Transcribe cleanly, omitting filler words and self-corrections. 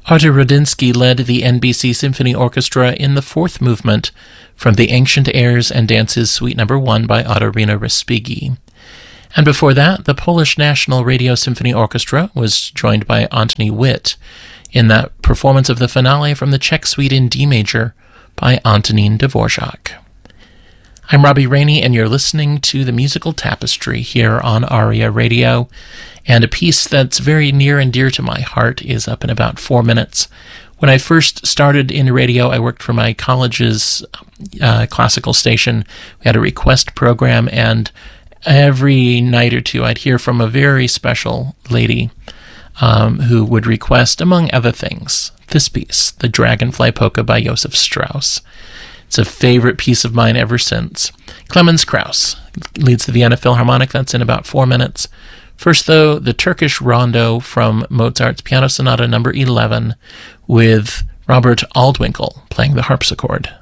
Artur Rudinsky led the NBC Symphony Orchestra in the fourth movement from the Ancient Airs and Dances Suite No. 1 by Otarina Respighi. And before that, the Polish National Radio Symphony Orchestra was joined by Antoni Witt in that performance of the finale from the Czech Suite in D major by Antonín Dvorak. I'm Robbie Rainey, and you're listening to The Musical Tapestry here on ARIA Radio. And a piece that's very near and dear to my heart is up in about 4 minutes. When I first started in radio, I worked for my college's classical station. We had a request program, and every night or two I'd hear from a very special lady who would request, among other things, this piece, the Dragonfly Polka by Josef Strauss. It's a favorite piece of mine ever since. Clemens Krauss leads the Vienna Philharmonic. That's in about 4 minutes. First, though, the Turkish Rondo from Mozart's Piano Sonata No. 11 with Robert Aldwinkel playing the harpsichord.